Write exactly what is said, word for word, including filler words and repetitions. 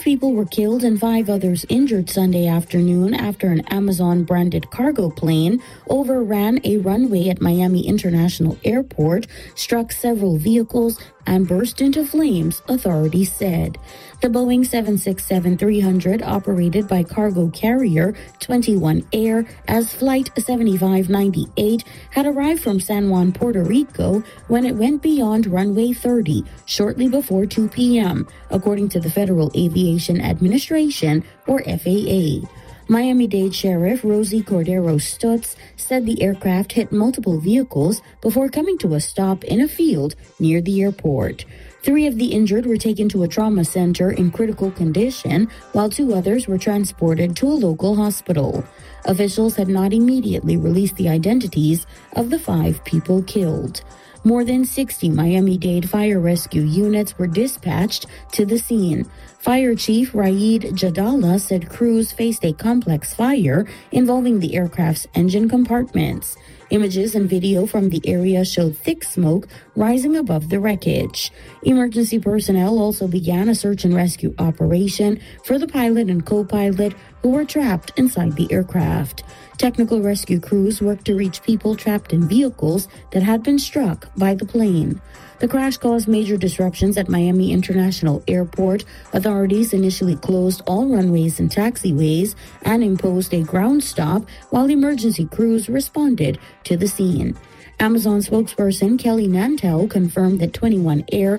Five people were killed and five others injured Sunday afternoon after an Amazon-branded cargo plane overran a runway at Miami International Airport, struck several vehicles, and burst into flames, authorities said. The Boeing seven sixty-seven three hundred, operated by cargo carrier twenty-one Air as Flight seventy-five ninety-eight, had arrived from San Juan, Puerto Rico when it went beyond runway thirty shortly before two p.m., according to the Federal Aviation Administration, or F A A. Miami-Dade Sheriff Rosie Cordero Stutz said the aircraft hit multiple vehicles before coming to a stop in a field near the airport. Three of the injured were taken to a trauma center in critical condition, while two others were transported to a local hospital. Officials had not immediately released the identities of the five people killed. More than sixty Miami-Dade fire rescue units were dispatched to the scene. Fire Chief Raid Jadala said crews faced a complex fire involving the aircraft's engine compartments. Images and video from the area showed thick smoke rising above the wreckage. Emergency personnel also began a search and rescue operation for the pilot and co-pilot who were trapped inside the aircraft. Technical rescue crews worked to reach people trapped in vehicles that had been struck by the plane. The crash caused major disruptions at Miami International Airport. Authorities initially closed all runways and taxiways and imposed a ground stop while emergency crews responded to the scene. Amazon spokesperson Kelly Nantel confirmed that twenty-one Air